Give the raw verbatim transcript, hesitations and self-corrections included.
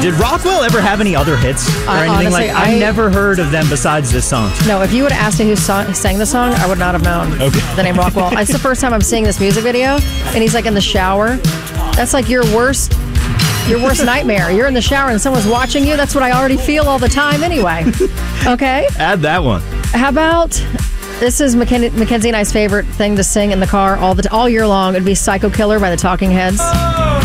Did Rockwell ever have any other hits or I- anything honestly, like? I've I- never heard of them besides this song. No, if you would have asked me who song, sang the song, I would not have known Okay. the name Rockwell. It's the first time I'm seeing this music video, and he's like in the shower. That's like your worst, your worst nightmare. You're in the shower and someone's watching you. That's what I already feel all the time anyway. Okay? Add that one. How about, this is Macken- Mackenzie and I's favorite thing to sing in the car all the all year long. It'd be Psycho Killer by the Talking Heads.